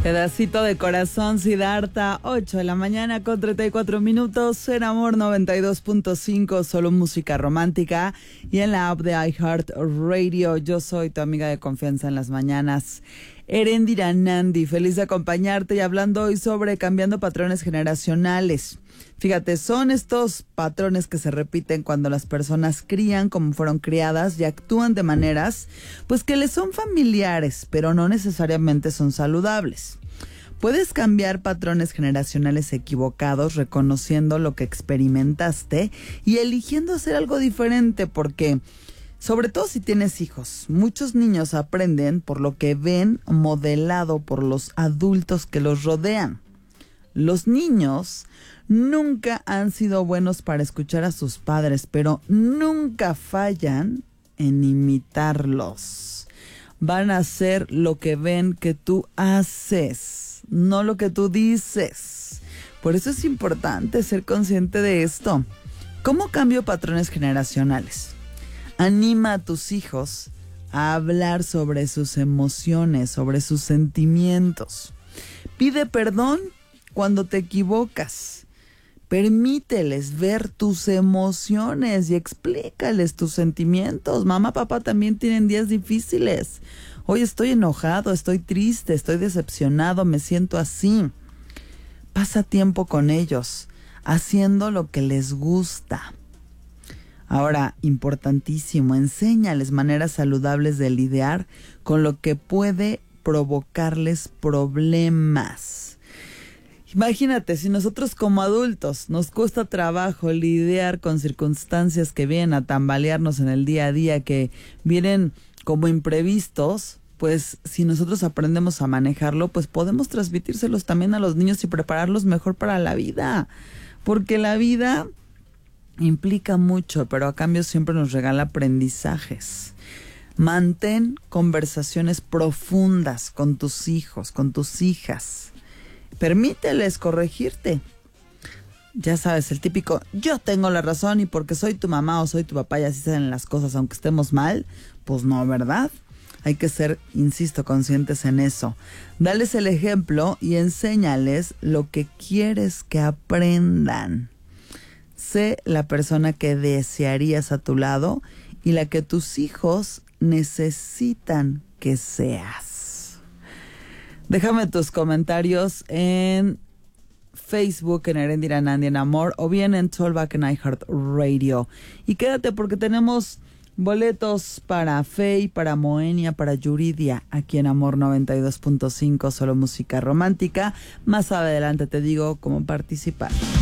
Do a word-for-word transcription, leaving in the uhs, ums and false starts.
Pedacito de corazón, Siddhartha, ocho de la mañana con treinta y cuatro minutos, en Amor noventa y dos punto cinco, solo música romántica, y en la app de iHeartRadio. Yo soy tu amiga de confianza en las mañanas, Erendira Nandi, feliz de acompañarte y hablando hoy sobre cambiando patrones generacionales. Fíjate, son estos patrones que se repiten cuando las personas crían como fueron criadas y actúan de maneras pues que les son familiares, pero no necesariamente son saludables. Puedes cambiar patrones generacionales equivocados reconociendo lo que experimentaste y eligiendo hacer algo diferente, porque sobre todo si tienes hijos, muchos niños aprenden por lo que ven modelado por los adultos que los rodean. Los niños nunca han sido buenos para escuchar a sus padres, pero nunca fallan en imitarlos. Van a hacer lo que ven que tú haces, no lo que tú dices. Por eso es importante ser consciente de esto. ¿Cómo cambio patrones generacionales? Anima a tus hijos a hablar sobre sus emociones, sobre sus sentimientos. Pide perdón cuando te equivocas. Permíteles ver tus emociones y explícales tus sentimientos. Mamá, papá también tienen días difíciles. Hoy estoy enojado, estoy triste, estoy decepcionado, me siento así. Pasa tiempo con ellos, haciendo lo que les gusta. Ahora, importantísimo, enséñales maneras saludables de lidiar con lo que puede provocarles problemas. Imagínate, si nosotros como adultos nos cuesta trabajo lidiar con circunstancias que vienen a tambalearnos en el día a día, que vienen como imprevistos, pues si nosotros aprendemos a manejarlo, pues podemos transmitírselos también a los niños y prepararlos mejor para la vida. Porque la vida implica mucho, pero a cambio siempre nos regala aprendizajes. Mantén conversaciones profundas con tus hijos, con tus hijas. Permíteles corregirte. Ya sabes, el típico, yo tengo la razón y porque soy tu mamá o soy tu papá y así salen las cosas aunque estemos mal. Pues no, ¿verdad? Hay que ser, insisto, conscientes en eso. Dales el ejemplo y enséñales lo que quieres que aprendan. Sé la persona que desearías a tu lado y la que tus hijos necesitan que seas. Déjame tus comentarios en Facebook, en Erendira Nandi en Amor, o bien en Tollback en iHeartRadio. Y quédate porque tenemos boletos para Faye, para Moenia, para Yuridia, aquí en Amor noventa y dos punto cinco, solo música romántica. Más adelante te digo cómo participar.